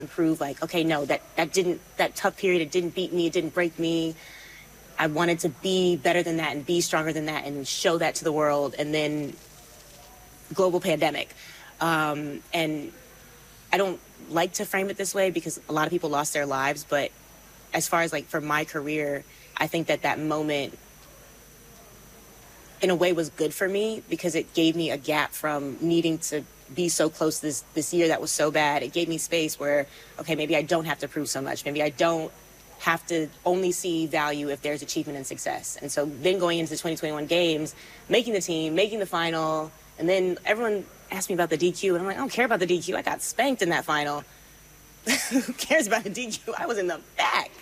prove like, okay, no, that tough period, it didn't beat me, it didn't break me. I wanted to be better than that and be stronger than that and show that to the world. And then global pandemic. And I don't like to frame it this way because a lot of people lost their lives. But as far as like for my career, I think that moment in a way was good for me because it gave me a gap from needing to be so close this year that was so bad. It gave me space where, okay, maybe I don't have to prove so much. Maybe I don't have to only see value if there's achievement and success. And so then going into the 2021 games, making the team, making the final, and then everyone asked me about the DQ, and I'm like, I don't care about the DQ. I got spanked in that final. Who cares about the DQ? I was in the back.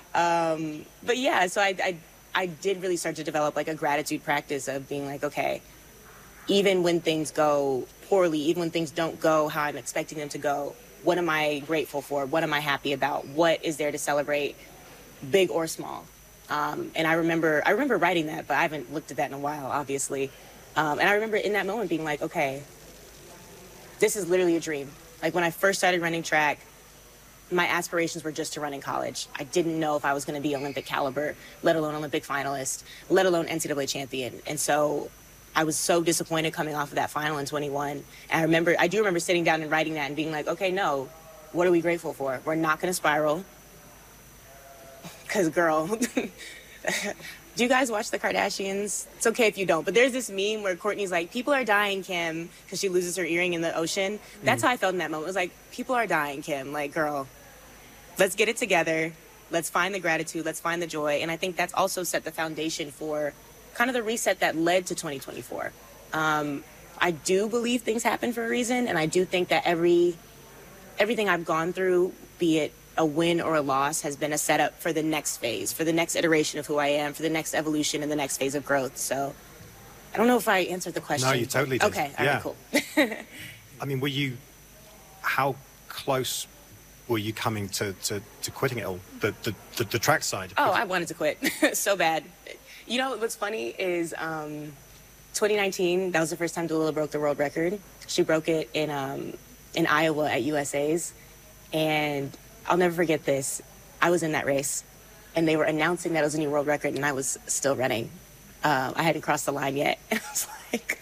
But yeah, so I did really start to develop like a gratitude practice of being like, okay, even when things go poorly, even when things don't go how I'm expecting them to go, what am I grateful for? What am I happy about? What is there to celebrate, big or small? And I remember writing that, but I haven't looked at that in a while, obviously. And I remember in that moment being like, okay, this is literally a dream. Like when I first started running track, my aspirations were just to run in college. I didn't know if I was going to be Olympic caliber, let alone Olympic finalist, let alone NCAA champion. And so I was so disappointed coming off of that final in 21. And I do remember sitting down and writing that and being like, okay, no, what are we grateful for? We're not going to spiral. Because, girl, do you guys watch the Kardashians? It's okay if you don't. But there's this meme where Kourtney's like, people are dying, Kim, because she loses her earring in the ocean. That's how I felt in that moment. It was like, people are dying, Kim. Like, girl, let's get it together. Let's find the gratitude. Let's find the joy. And I think that's also set the foundation for kind of the reset that led to 2024. I do believe things happen for a reason. And I do think that everything I've gone through, be it a win or a loss, has been a setup for the next phase, for the next iteration of who I am, for the next evolution and the next phase of growth. So I don't know if I answered the question. No, you totally did. Okay, all right, cool. I mean, how close were you coming to quitting it all, the track side? Oh, I wanted to quit so bad. You know, what's funny is 2019, that was the first time Dalilah broke the world record. She broke it in Iowa at USA's. And I'll never forget this. I was in that race, and they were announcing that it was a new world record, and I was still running. I hadn't crossed the line yet. And I was like,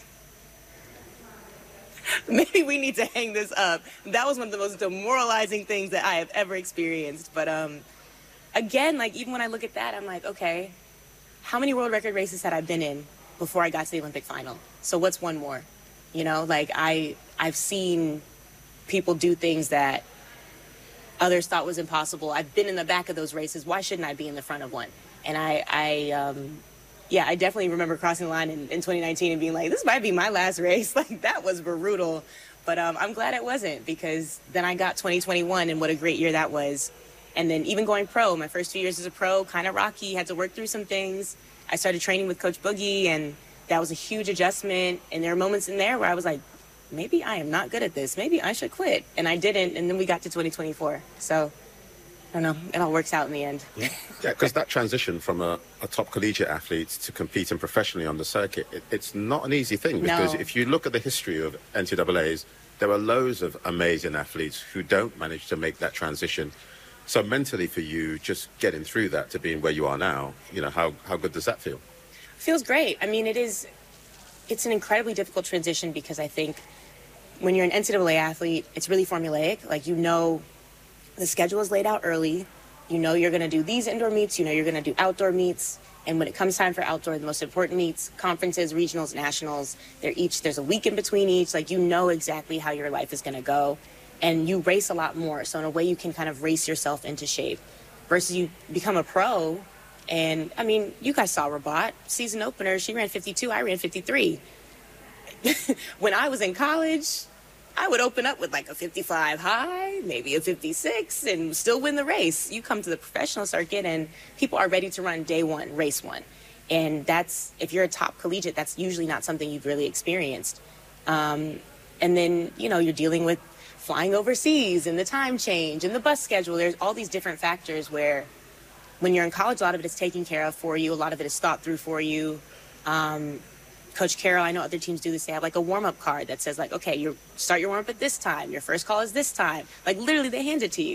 maybe we need to hang this up. That was one of the most demoralizing things that I have ever experienced. But again, like, even when I look at that, I'm like, okay, how many world record races had I been in before I got to the Olympic final? So what's one more? You know, like, I've seen people do things that others thought was impossible. I've been in the back of those races. Why shouldn't I be in the front of one? And I definitely remember crossing the line in 2019 and being like, this might be my last race. Like, that was brutal. But I'm glad it wasn't, because then I got 2021, and what a great year that was. And then even going pro, my first 2 years as a pro, kind of rocky, had to work through some things. I started training with Coach Boogie, and that was a huge adjustment. And there are moments in there where I was like, maybe I am not good at this. Maybe I should quit. And I didn't. And then we got to 2024. So, I don't know. It all works out in the end. Yeah, because that transition from a top collegiate athlete to competing professionally on the circuit, it's not an easy thing. Because if you look at the history of NCAAs, there are loads of amazing athletes who don't manage to make that transition. So mentally for you, just getting through that to being where you are now, you know, how good does that feel? Feels great. I mean, it's an incredibly difficult transition, because I think when you're an NCAA athlete, it's really formulaic. Like, you know, the schedule is laid out early. You know you're going to do these indoor meets. You know you're going to do outdoor meets. And when it comes time for outdoor, the most important meets, conferences, regionals, nationals, there's a week in between each. Like, you know exactly how your life is going to go. And you race a lot more. So in a way, you can kind of race yourself into shape. Versus you become a pro. And, I mean, you guys saw Rabat. Season opener, she ran 52, I ran 53. When I was in college, I would open up with like a 55 high, maybe a 56, and still win the race. You come to the professional circuit, and people are ready to run day one, race one. And that's, if you're a top collegiate, that's usually not something you've really experienced. And then, you know, you're dealing with flying overseas and the time change and the bus schedule. There's all these different factors where when you're in college, a lot of it is taken care of for you. A lot of it is thought through for you. Coach Carroll, I know other teams do this. They have like a warm-up card that says like, okay, you start your warm-up at this time. Your first call is this time. Like literally they hand it to you.